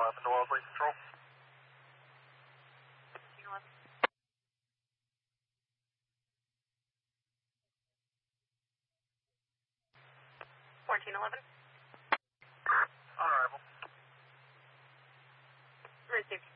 1411 to Wellesley Control. 1411. On arrival. Received.